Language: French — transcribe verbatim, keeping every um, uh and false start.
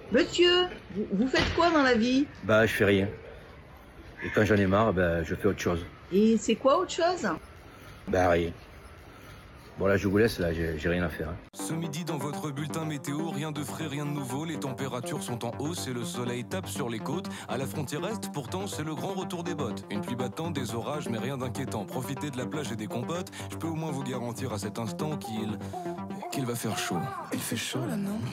Monsieur, vous, vous faites quoi dans la vie? Bah, je fais rien. Et quand j'en ai marre, bah, je fais autre chose. Et c'est quoi autre chose? Bah, rien. Bon, là, je vous laisse, là, j'ai j'ai rien à faire. hein. Ce midi dans votre bulletin météo, rien de frais, rien de nouveau. Les températures sont en hausse et le soleil tape sur les côtes. À la frontière est, pourtant, c'est le grand retour des bottes. Une pluie battante, des orages, mais rien d'inquiétant. Profitez de la plage et des compotes. Je peux au moins vous garantir à cet instant qu'il... qu'il va faire chaud. Il fait chaud là, non ?